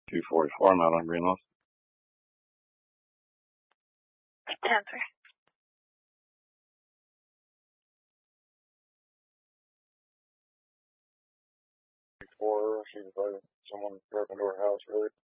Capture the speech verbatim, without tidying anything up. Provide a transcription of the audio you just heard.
two forty-four, I'm out on Greenlawn. Answer. Before she invited someone broke into her house, really.